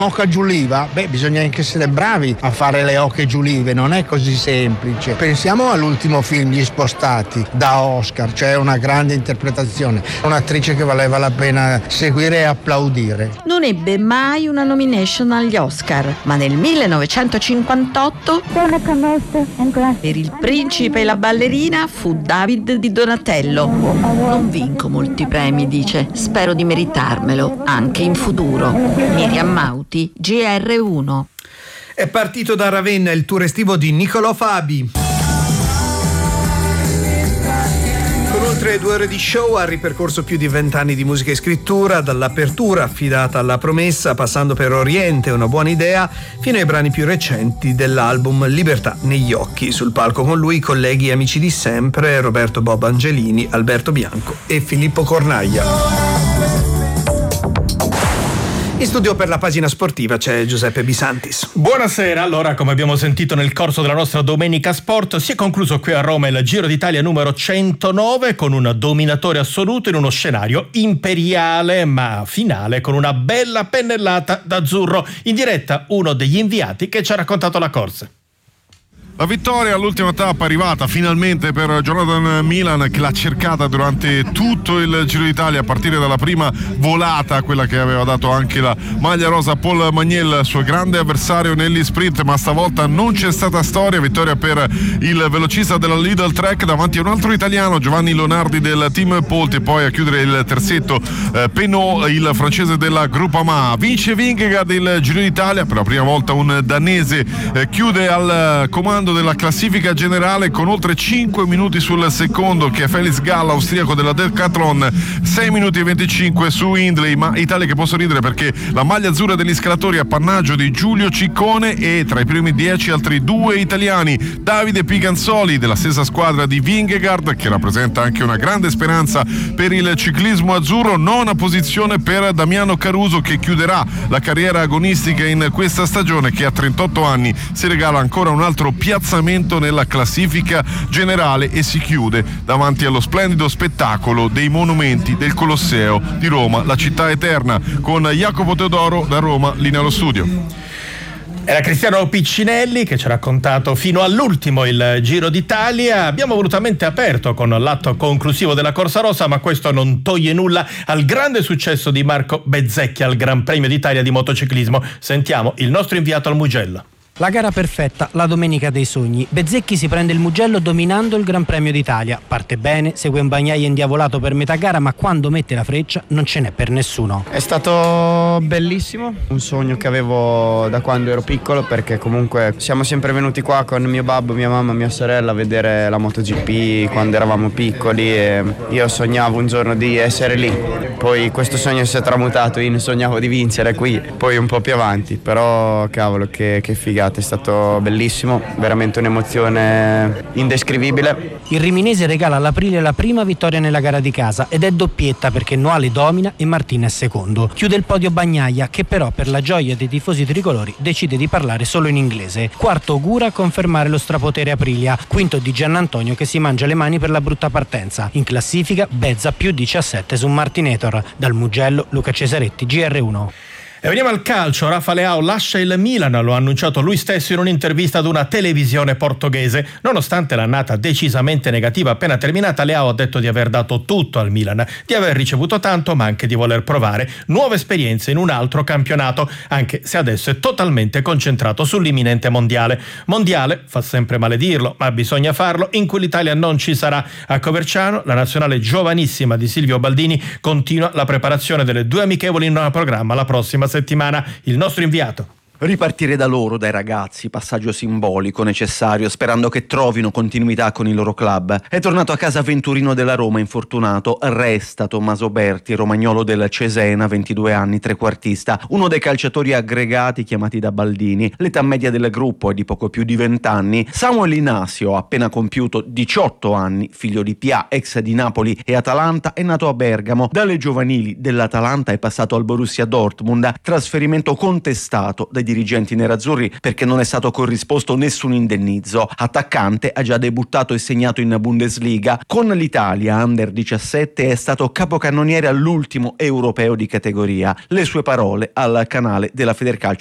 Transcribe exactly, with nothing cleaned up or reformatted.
Oca giuliva? Beh, bisogna anche essere bravi a fare le oche giulive, non è così semplice. Pensiamo all'ultimo film Gli Spostati da Oscar, cioè una grande interpretazione, un'attrice che valeva la pena seguire e applaudire. Non ebbe mai una nomination agli Oscar, ma nel millenovecentocinquantotto per Il principe e la ballerina fu David di Donatello. Non vinco molti premi, dice, spero di meritarmelo anche in futuro. Miriam Mauti, G R uno. È partito da Ravenna il tour estivo di Niccolò Fabi. Con oltre due ore di show ha ripercorso più di vent'anni di musica e scrittura, dall'apertura affidata alla promessa, passando per Oriente, una buona idea, fino ai brani più recenti dell'album Libertà negli occhi. Sul palco con lui colleghi e amici di sempre, Roberto Bob Angelini, Alberto Bianco e Filippo Cornaia. In studio per la pagina sportiva c'è Giuseppe Bisantis. Buonasera. Allora, come abbiamo sentito nel corso della nostra Domenica Sport, si è concluso qui a Roma il Giro d'Italia numero centonove con un dominatore assoluto in uno scenario imperiale ma finale con una bella pennellata d'azzurro. In diretta uno degli inviati che ci ha raccontato la corsa. La vittoria all'ultima tappa è arrivata finalmente per Jonathan Milan, che l'ha cercata durante tutto il Giro d'Italia, a partire dalla prima volata, quella che aveva dato anche la maglia rosa a Paul Magniel, suo grande avversario negli sprint, ma stavolta non c'è stata storia. Vittoria per il velocista della Lidl Trek davanti a un altro italiano, Giovanni Leonardi del team Polti, e poi a chiudere il terzetto eh, Penaud, il francese della Groupama. Vince Vingegaard il Giro d'Italia, per la prima volta un danese eh, chiude al comando della classifica generale con oltre cinque minuti sul secondo, che è Felix Gall, austriaco della Decathlon, sei minuti e venticinque su Hindley. Ma Italia che può sorridere, perché la maglia azzurra degli scalatori è appannaggio di Giulio Ciccone e tra i primi dieci altri due italiani, Davide Piganzoli della stessa squadra di Vingegaard, che rappresenta anche una grande speranza per il ciclismo azzurro. Nona posizione per Damiano Caruso, che chiuderà la carriera agonistica in questa stagione, che a trentotto anni si regala ancora un altro piazzamento nella classifica generale e si chiude davanti allo splendido spettacolo dei monumenti del Colosseo di Roma, la città eterna, con Jacopo Teodoro da Roma, linea allo studio. Era Cristiano Piccinelli che ci ha raccontato fino all'ultimo il Giro d'Italia. Abbiamo volutamente aperto con l'atto conclusivo della Corsa Rossa, ma questo non toglie nulla al grande successo di Marco Bezzecchi al Gran Premio d'Italia di motociclismo. Sentiamo il nostro inviato al Mugello. La gara perfetta, la domenica dei sogni. Bezzecchi si prende il Mugello dominando il Gran Premio d'Italia. Parte bene, segue un Bagnaia indiavolato per metà gara, ma quando mette la freccia non ce n'è per nessuno. È stato bellissimo, un sogno che avevo da quando ero piccolo, perché comunque siamo sempre venuti qua con mio babbo, mia mamma, mia sorella a vedere la MotoGP quando eravamo piccoli, e io sognavo un giorno di essere lì. Poi questo sogno si è tramutato in sognavo di vincere qui, poi un po' più avanti, però cavolo che, che figata. È stato bellissimo, veramente un'emozione indescrivibile. Il riminese regala all'Aprilia la prima vittoria nella gara di casa ed è doppietta, perché Noale domina e Martinez secondo. Chiude il podio Bagnaia, che però per la gioia dei tifosi tricolori decide di parlare solo in inglese. Quarto Ogura a confermare lo strapotere Aprilia, quinto Di Giannantonio che si mangia le mani per la brutta partenza. In classifica Bezza più diciassette su Martinator. Dal Mugello Luca Cesaretti, G R uno. E veniamo al calcio. Rafa Leao lascia il Milan, lo ha annunciato lui stesso in un'intervista ad una televisione portoghese. Nonostante l'annata decisamente negativa appena terminata, Leao ha detto di aver dato tutto al Milan, di aver ricevuto tanto, ma anche di voler provare nuove esperienze in un altro campionato, anche se adesso è totalmente concentrato sull'imminente mondiale. Mondiale, fa sempre male dirlo, ma bisogna farlo, in cui l'Italia non ci sarà. A Coverciano, la nazionale giovanissima di Silvio Baldini continua la preparazione delle due amichevoli in programma la prossima settimana. Il nostro inviato. Ripartire da loro, dai ragazzi, passaggio simbolico necessario, sperando che trovino continuità con il loro club. È tornato a casa Venturino della Roma, infortunato. Resta Tommaso Berti, romagnolo del Cesena, ventidue anni, trequartista, uno dei calciatori aggregati chiamati da Baldini. L'età media del gruppo è di poco più di venti anni. Samuel Inasio, appena compiuto diciotto anni, figlio di Pia, ex di Napoli e Atalanta, è nato a Bergamo. Dalle giovanili dell'Atalanta è passato al Borussia Dortmund, trasferimento contestato dai dirigenti nerazzurri perché non è stato corrisposto nessun indennizzo. Attaccante, ha già debuttato e segnato in Bundesliga. Con l'Italia under diciassette è stato capocannoniere all'ultimo europeo di categoria. Le sue parole al canale della Federcalcio